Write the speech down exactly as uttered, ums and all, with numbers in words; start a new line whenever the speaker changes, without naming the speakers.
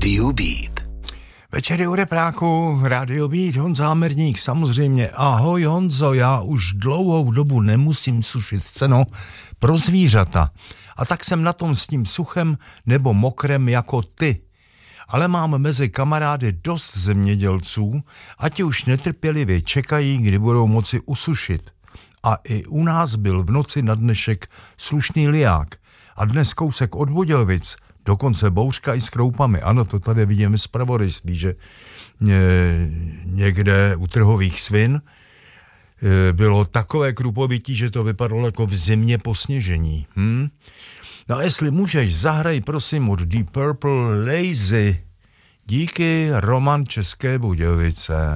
Radio Beat.
Večery u repráku, Radio Beat, Honza Hamerník, samozřejmě. Ahoj Honzo, já už dlouhou dobu nemusím sušit seno pro zvířata. A tak jsem na tom s tím suchem nebo mokrem jako ty. Ale mám mezi kamarády dost zemědělců a ti už netrpělivě čekají, kdy budou moci usušit. A i u nás byl v noci na dnešek slušný liák. A dnes kousek od Budějovic, dokonce bouřka i s kroupami. Ano, to tady vidíme z pravodejství, že ně, někde u trhových svin bylo takové krupovití, že to vypadalo jako v zimě po sněžení. Hm? No a jestli můžeš, zahraj prosím od Deep Purple Lazy. Díky, Roman, České Budějovice.